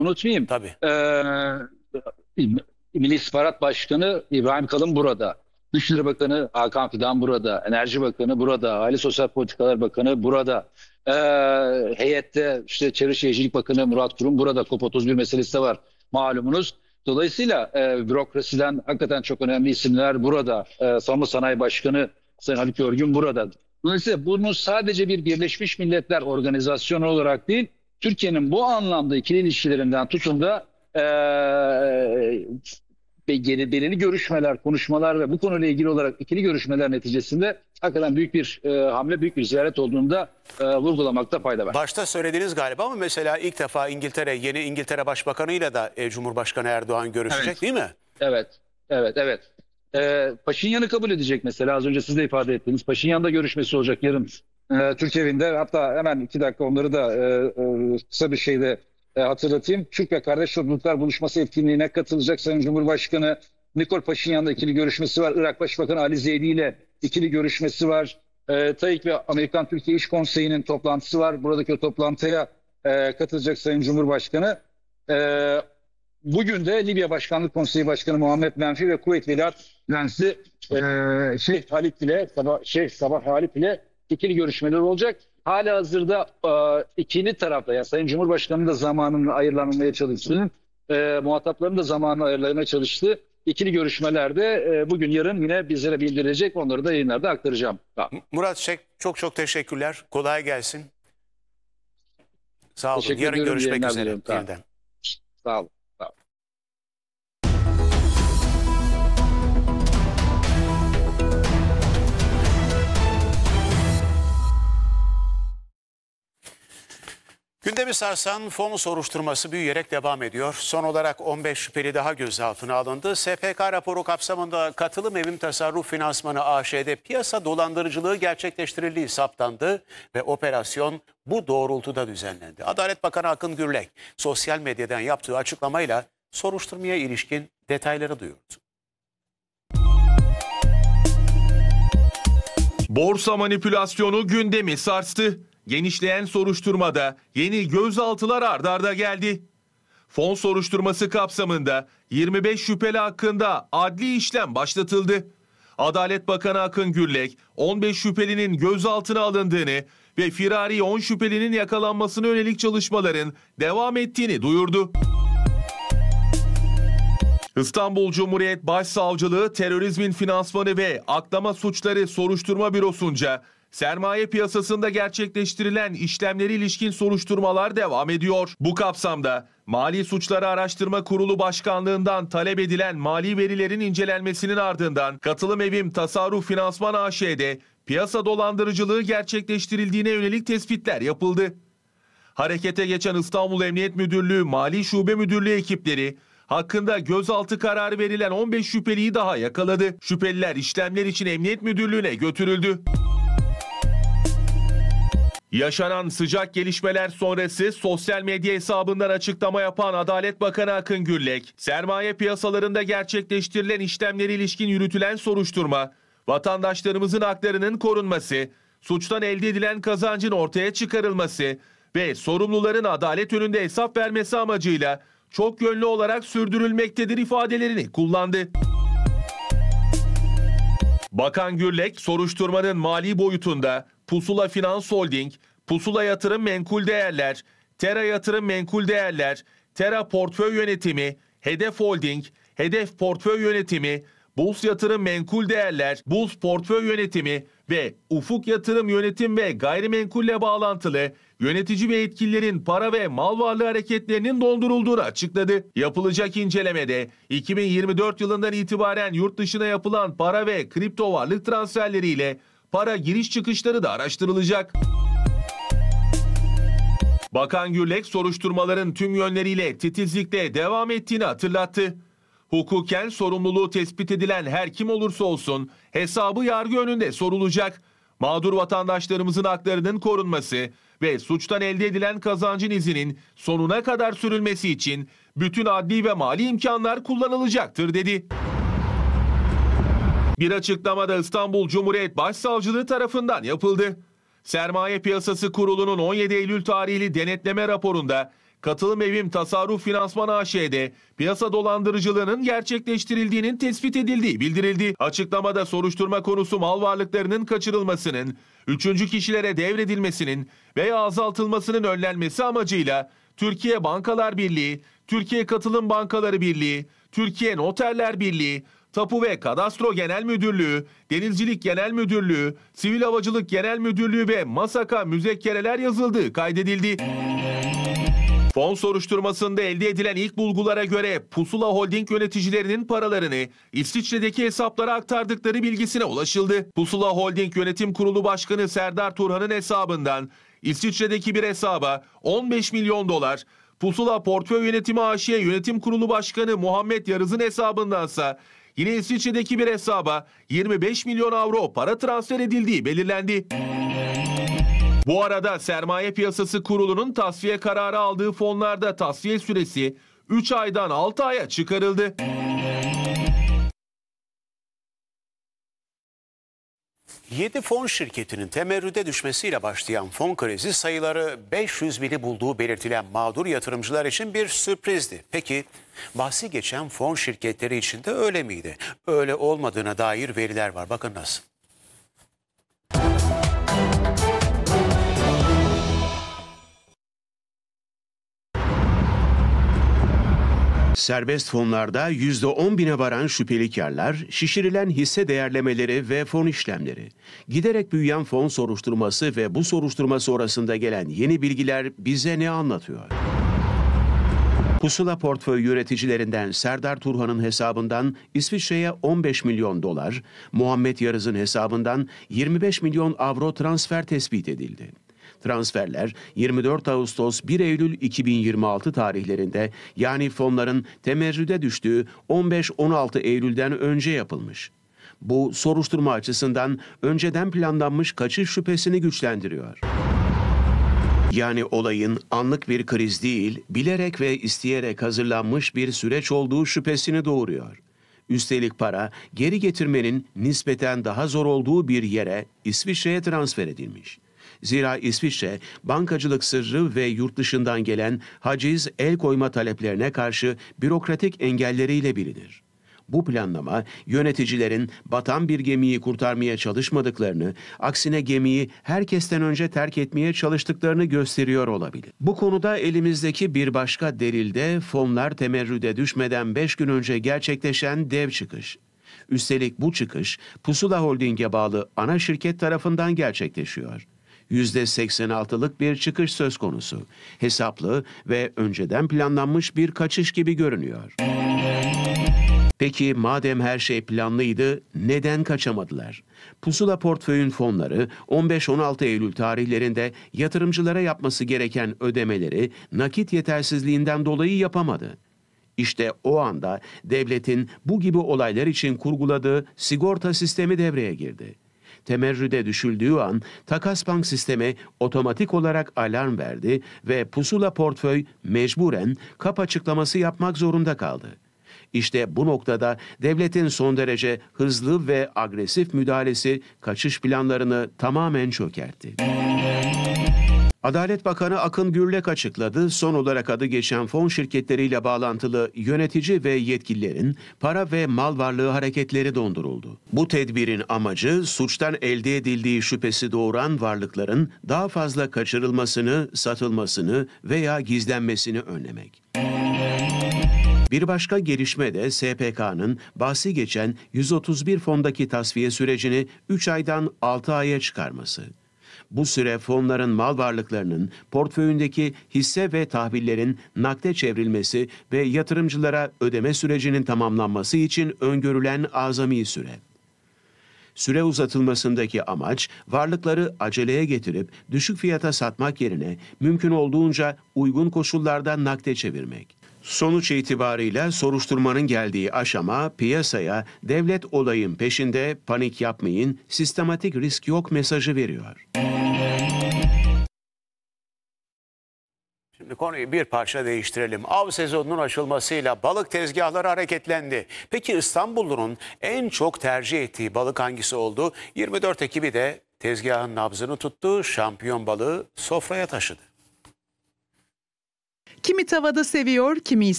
unutmayayım. Tabii. Milli İstihbarat Başkanı İbrahim Kalın burada. Dışişleri Bakanı Hakan Fidan burada. Enerji Bakanı burada. Aile Sosyal Politikalar Bakanı burada. Heyette işte Çevre Şehircilik Bakanı Murat Kurum burada. COP31 meselesi de var malumunuz. Dolayısıyla bürokrasiden hakikaten çok önemli isimler burada. Savunma Sanayi Başkanı Sayın Haluk Görgün burada. Dolayısıyla bunu sadece bir Birleşmiş Milletler Organizasyonu olarak değil, Türkiye'nin bu anlamda ikili ilişkilerinden tutun da belirli görüşmeler, konuşmalar ve bu konuyla ilgili olarak ikili görüşmeler neticesinde hakikaten büyük bir hamle, büyük bir ziyaret olduğunda vurgulamakta fayda var. Başta söylediğiniz galiba ama mesela ilk defa yeni İngiltere Başbakanı'yla da Cumhurbaşkanı Erdoğan görüşecek, Evet. değil mi? Evet. Paşinyan'ı kabul edecek mesela. Az önce siz de ifade ettiniz. Paşinyan'da görüşmesi olacak yarın Türk evinde. Hatta hemen 2 dakika onları da kısa bir şeyde hatırlatayım. Türk ve Kardeş Topluluklar Buluşması etkinliğine katılacak Sayın Cumhurbaşkanı. Nikol Paşinyan'la ikili görüşmesi var. Irak Başbakanı Ali Zeydi ile ikili görüşmesi var. TAİK ve Amerikan Türkiye İş Konseyi'nin toplantısı var. Buradaki o toplantıya katılacak Sayın Cumhurbaşkanı. Bugün de Libya Başkanlık Konseyi Başkanı Muhammed Menfi ve Kuveyt Veliaht Prensi Şeyh Sabah Halip ile ikili görüşmeler olacak. Halihazırda ikili tarafta, yani Sayın Cumhurbaşkanı'nın da zamanını ayırmaya çalıştığı, muhatapların da zamanını ayırmaya çalıştığı ikili görüşmelerde bugün yarın yine bizlere bildirilecek. Onları da yayınlarda aktaracağım. Murat Çek, çok teşekkürler. Kolay gelsin. Sağ olun. Teşekkür Yarın ediyorum, görüşmek yayınlar üzere. diliyorum. Tamam. Yeniden. Sağ olun. Gündemi sarsan fon soruşturması büyüyerek devam ediyor. Son olarak 15 şüpheli daha gözaltına alındı. SPK raporu kapsamında Katılım Evim Tasarruf Finansmanı AŞ'de piyasa dolandırıcılığı gerçekleştirildiği saptandı ve operasyon bu doğrultuda düzenlendi. Adalet Bakanı Akın Gürlek sosyal medyadan yaptığı açıklamayla soruşturmaya ilişkin detayları duyurdu. Borsa manipülasyonu gündemi sarstı. Genişleyen soruşturmada yeni gözaltılar ard arda geldi. Fon soruşturması kapsamında 25 şüpheli hakkında adli işlem başlatıldı. Adalet Bakanı Akın Gürlek 15 şüphelinin gözaltına alındığını ve firari 10 şüphelinin yakalanmasına yönelik çalışmaların devam ettiğini duyurdu. İstanbul Cumhuriyet Başsavcılığı Terörizmin Finansmanı ve Aklama Suçları Soruşturma Bürosu'nca sermaye piyasasında gerçekleştirilen işlemlere ilişkin soruşturmalar devam ediyor. Bu kapsamda Mali Suçları Araştırma Kurulu Başkanlığından talep edilen mali verilerin incelenmesinin ardından Katılım Evim Tasarruf Finansman AŞ'de piyasa dolandırıcılığı gerçekleştirildiğine yönelik tespitler yapıldı. Harekete geçen İstanbul Emniyet Müdürlüğü Mali Şube Müdürlüğü ekipleri hakkında gözaltı kararı verilen 15 şüpheliyi daha yakaladı. Şüpheliler işlemler için Emniyet Müdürlüğü'ne götürüldü. Yaşanan sıcak gelişmeler sonrası sosyal medya hesabından açıklama yapan Adalet Bakanı Akın Gürlek, sermaye piyasalarında gerçekleştirilen işlemlere ilişkin yürütülen soruşturma, vatandaşlarımızın haklarının korunması, suçtan elde edilen kazancın ortaya çıkarılması ve sorumluların adalet önünde hesap vermesi amacıyla çok yönlü olarak sürdürülmektedir ifadelerini kullandı. Bakan Gürlek, soruşturmanın mali boyutunda Pusula Finans Holding, Pusula Yatırım Menkul Değerler, Tera Yatırım Menkul Değerler, Tera Portföy Yönetimi, Hedef Holding, Hedef Portföy Yönetimi, Buls Yatırım Menkul Değerler, Buls Portföy Yönetimi ve Ufuk Yatırım Yönetim ve Gayrimenkulle bağlantılı yönetici ve yetkililerin para ve mal varlığı hareketlerinin dondurulduğunu açıkladı. Yapılacak incelemede 2024 yılından itibaren yurt dışına yapılan para ve kripto varlık transferleriyle para giriş çıkışları da araştırılacak. Bakan Gürlek soruşturmaların tüm yönleriyle titizlikle devam ettiğini hatırlattı. Hukuken sorumluluğu tespit edilen her kim olursa olsun hesabı yargı önünde sorulacak. Mağdur vatandaşlarımızın haklarının korunması ve suçtan elde edilen kazancın izinin sonuna kadar sürülmesi için bütün adli ve mali imkanlar kullanılacaktır dedi. Bir açıklamada İstanbul Cumhuriyet Başsavcılığı tarafından yapıldı. Sermaye Piyasası Kurulu'nun 17 Eylül tarihli denetleme raporunda Katılım Evim Tasarruf Finansman AŞ'de piyasa dolandırıcılığının gerçekleştirildiğinin tespit edildiği bildirildi. Açıklamada soruşturma konusu mal varlıklarının kaçırılmasının, üçüncü kişilere devredilmesinin veya azaltılmasının önlenmesi amacıyla Türkiye Bankalar Birliği, Türkiye Katılım Bankaları Birliği, Türkiye Noterler Birliği, Tapu ve Kadastro Genel Müdürlüğü, Denizcilik Genel Müdürlüğü, Sivil Havacılık Genel Müdürlüğü ve MASAK'a müzekkereler yazıldığı kaydedildi. Fon soruşturmasında elde edilen ilk bulgulara göre Pusula Holding yöneticilerinin paralarını İsviçre'deki hesaplara aktardıkları bilgisine ulaşıldı. Pusula Holding Yönetim Kurulu Başkanı Serdar Turhan'ın hesabından İsviçre'deki bir hesaba 15 milyon dolar, Pusula Portföy Yönetimi AŞ Yönetim Kurulu Başkanı Muhammed Yarız'ın hesabındansa yine İsviçre'deki bir hesaba 25 milyon avro para transfer edildiği belirlendi. Bu arada Sermaye Piyasası Kurulu'nun tasfiye kararı aldığı fonlarda tasfiye süresi 3 aydan 6 aya çıkarıldı. Yedi fon şirketinin temerrüde düşmesiyle başlayan fon krizi sayıları 500 bini bulduğu belirtilen mağdur yatırımcılar için bir sürprizdi. Peki bahsi geçen fon şirketleri için de öyle miydi? Öyle olmadığına dair veriler var. Bakın nasıl. Serbest fonlarda %10.000'e varan şüpheli karlar, şişirilen hisse değerlemeleri ve fon işlemleri. Giderek büyüyen fon soruşturması ve bu soruşturma sonrasında gelen yeni bilgiler bize ne anlatıyor? Pusula portföy yöneticilerinden Serdar Turhan'ın hesabından İsviçre'ye 15 milyon dolar, Muhammed Yarız'ın hesabından 25 milyon avro transfer tespit edildi. Transferler 24 Ağustos 1 Eylül 2026 tarihlerinde, yani fonların temerrüde düştüğü 15-16 Eylül'den önce yapılmış. Bu soruşturma açısından önceden planlanmış kaçış şüphesini güçlendiriyor. Yani olayın anlık bir kriz değil, bilerek ve isteyerek hazırlanmış bir süreç olduğu şüphesini doğuruyor. Üstelik para geri getirmenin nispeten daha zor olduğu bir yere, İsviçre'ye transfer edilmiş. Zira İsviçre, bankacılık sırrı ve yurt dışından gelen haciz, el koyma taleplerine karşı bürokratik engelleriyle bilinir. Bu planlama, yöneticilerin batan bir gemiyi kurtarmaya çalışmadıklarını, aksine gemiyi herkesten önce terk etmeye çalıştıklarını gösteriyor olabilir. Bu konuda elimizdeki bir başka delil de fonlar temerrüde düşmeden 5 gün önce gerçekleşen dev çıkış. Üstelik bu çıkış, Pusula Holding'e bağlı ana şirket tarafından gerçekleşiyor. %86'lık bir çıkış söz konusu. Hesaplı ve önceden planlanmış bir kaçış gibi görünüyor. Peki madem her şey planlıydı, neden kaçamadılar? Pusula portföyün fonları 15-16 Eylül tarihlerinde yatırımcılara yapması gereken ödemeleri nakit yetersizliğinden dolayı yapamadı. İşte o anda devletin bu gibi olaylar için kurguladığı sigorta sistemi devreye girdi. Temerrüde düşüldüğü an Takasbank sistemi otomatik olarak alarm verdi ve Pusula portföy mecburen kap açıklaması yapmak zorunda kaldı. İşte bu noktada devletin son derece hızlı ve agresif müdahalesi kaçış planlarını tamamen çökertti. Adalet Bakanı Akın Gürlek açıkladı, son olarak adı geçen fon şirketleriyle bağlantılı yönetici ve yetkililerin para ve mal varlığı hareketleri donduruldu. Bu tedbirin amacı suçtan elde edildiği şüphesi doğuran varlıkların daha fazla kaçırılmasını, satılmasını veya gizlenmesini önlemek. Bir başka gelişme de SPK'nın bahsi geçen 131 fondaki tasfiye sürecini 3 aydan 6 aya çıkarması. Bu süre fonların mal varlıklarının, portföyündeki hisse ve tahvillerin nakde çevrilmesi ve yatırımcılara ödeme sürecinin tamamlanması için öngörülen azami süre. Süre uzatılmasındaki amaç, varlıkları aceleye getirip düşük fiyata satmak yerine mümkün olduğunca uygun koşullarda nakde çevirmek. Sonuç itibarıyla soruşturmanın geldiği aşama piyasaya devlet olayın peşinde, panik yapmayın, sistematik risk yok mesajı veriyor. Şimdi konuyu bir parça değiştirelim. Av sezonunun açılmasıyla balık tezgahları hareketlendi. Peki İstanbullu'nun en çok tercih ettiği balık hangisi oldu? 24 ekibi de tezgahın nabzını tuttu, şampiyon balığı sofraya taşıdı. Kimi tavada seviyor, kimi